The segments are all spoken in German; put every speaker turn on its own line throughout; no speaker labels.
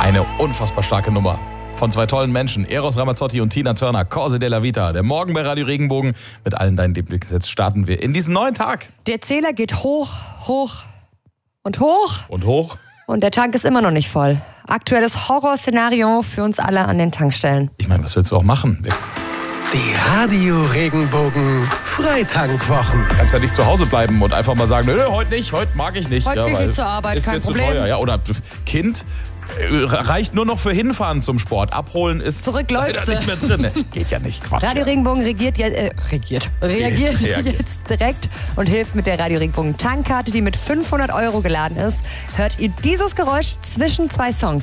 Eine unfassbar starke Nummer. Von zwei tollen Menschen, Eros Ramazzotti und Tina Turner, Corse della Vita. Der Morgen bei Radio Regenbogen. Mit allen deinen Lieblings. Jetzt starten wir in diesen neuen Tag.
Der Zähler geht hoch, hoch und hoch.
Und hoch.
Und der Tank ist immer noch nicht voll. Aktuelles Horrorszenario für uns alle an den Tankstellen.
Ich meine, was willst du auch machen?
Die Radio Regenbogen Freitankwwochen.
Du kannst ja nicht zu Hause bleiben und einfach mal sagen, nö, heute nicht, heute mag ich nicht.
Heute gehe ich zur Arbeit,
ist
kein
mir zu
Problem.
teuer. Ja, oder Kind reicht nur noch für Hinfahren zum Sport. Abholen ist
Zurück läufst
leider nicht mehr drin. Geht ja nicht, Quatsch.
Radio Regenbogen reagiert jetzt direkt und hilft mit der Radio Regenbogen Tankkarte, die mit 500 € geladen ist. Hört ihr dieses Geräusch zwischen zwei Songs?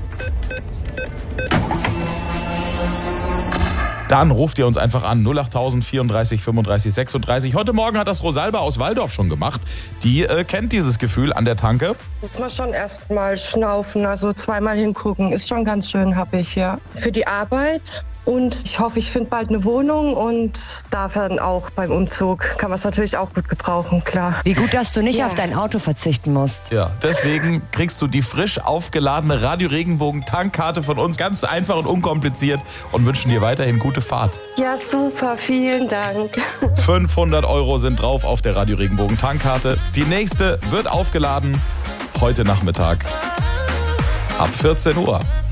Dann ruft ihr uns einfach an, 08000 34 35 36. Heute Morgen hat das Rosalba aus Walldorf schon gemacht. Die kennt dieses Gefühl an der Tanke.
Muss man schon erstmal schnaufen, also zweimal hingucken. Ist schon ganz schön happig, ja. Für die Arbeit. Und ich hoffe, ich finde bald eine Wohnung und darf dann auch beim Umzug. Kann man es natürlich auch gut gebrauchen, klar.
Wie gut, dass du nicht auf dein Auto verzichten musst.
Ja, deswegen kriegst du die frisch aufgeladene Radio Regenbogen Tankkarte von uns. Ganz einfach und unkompliziert und wünschen dir weiterhin gute Fahrt.
Ja, super, vielen Dank.
500 € sind drauf auf der Radio Regenbogen Tankkarte. Die nächste wird aufgeladen heute Nachmittag ab 14 Uhr.